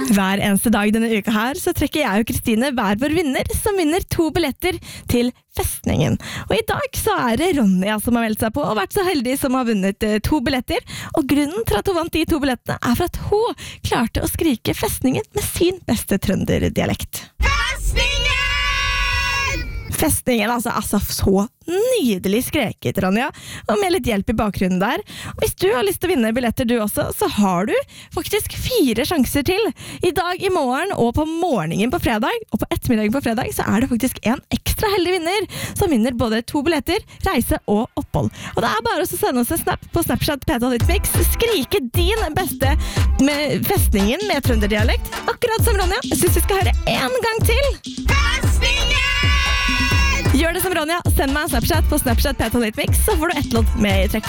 Hver eneste dag denne uka her så trekker jeg og Kristine hver vår vinner som vinner 2 billetter til Festningen. Og i dag så det Ronja som har meldt seg på og vært så heldig som har vunnet 2 billetter. Og grunnen til at hun vant de 2 billettene for at hun klarte å skrike Festningen med sin beste trønderdialekt. Festningen, altså så nydelig skreket, Ronja, og med litt hjelp i bakgrunnen der. Og hvis du har lyst til å vinne billetter du også, så har du faktisk 4 sjanser til. I dag, i morgen og på morgenen på fredag, og på ettermiddagen på fredag, så det faktisk en ekstra heldig vinner, som vinner både 2 billetter, reise og opphold. Og det bare å sende oss en snap på Snapchat P12Hitmix, skrike din beste med Festningen med trønderdialekt, akkurat som Ronja. Jeg synes vi skal høre en gang til. Gjør det som Ronja, send meg en Snapchat på Snapchat P12Hitmix, så får du 1 lodd med i trekk.